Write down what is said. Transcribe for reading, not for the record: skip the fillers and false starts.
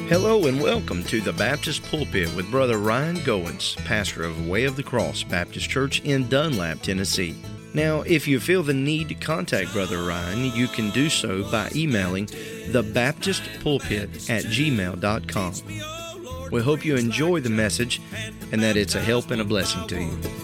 Hello and welcome to the Baptist Pulpit with Brother Ryan Goins, pastor of Way of the Cross Baptist Church in Dunlap, Tennessee. Now, if you feel the need to contact Brother Ryan, you can do so by emailing thebaptistpulpit@gmail.com. We hope you enjoy the message and that it's a help and a blessing to you.